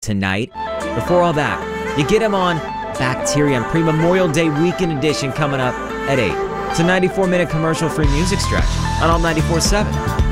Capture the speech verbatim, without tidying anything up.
tonight. Before all that, you get him on Bacterium pre-Memorial Day weekend edition coming up at eight. It's a ninety-four minute commercial-free music stretch on Alt ninety-four point seven.